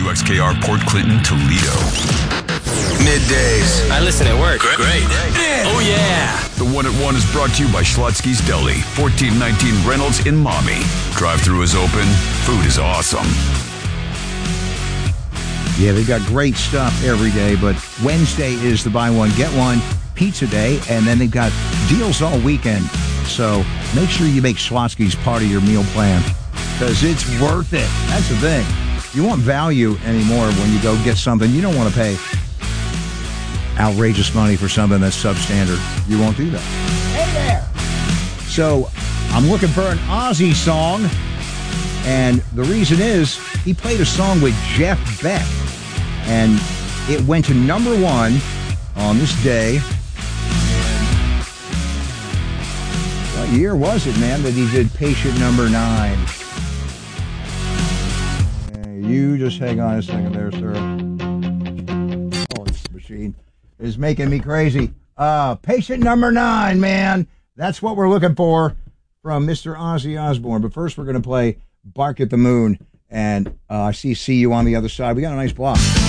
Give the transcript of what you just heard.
WXKR Port Clinton, Toledo. Middays. I listen at work. Great. Oh, yeah. The One at One is brought to you by Schlotsky's Deli, 1419 Reynolds in Maumee. Drive-thru is open. Food is awesome. Yeah, they've got great stuff every day, but Wednesday is the buy one, get one pizza day, and then they've got deals all weekend. So make sure you make Schlotsky's part of your meal plan because it's worth it. That's the thing. You want value anymore when you go get something. You don't want to pay outrageous money for something that's substandard. You won't do that. Hey there! So I'm looking for an Ozzy song, and the reason is he played a song with Jeff Beck, and it went to number one on this day. What year was it, man, that he did Patient Number 9? You just hang on a second there, sir. Oh, this machine is making me crazy. Patient Number 9, man. That's what we're looking for from Mr. Ozzy Osbourne. But first, we're going to play Bark at the Moon. And I see you on the other side. We got a nice block.